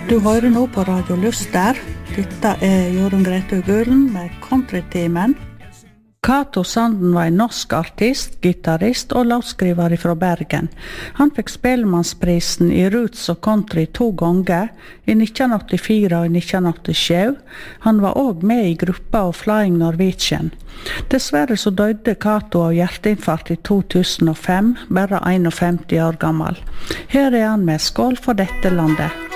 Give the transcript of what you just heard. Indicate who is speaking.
Speaker 1: Du hører nå på Radio Luster. Dette Jorunn Grete Gulen med Countrytimen. Cato Sanden var en norsk artist, gitarrist og låtskriver fra Bergen. Han fikk Spellemannsprisen i Roots og Country 2 ganger, i 1984 og i 1987. Han var også med i gruppa av Flying Norwegian. Dessverre så døde Cato av hjerteinfarkt i 2005, bare 51 år gammel. Her han med Skål for dette landet.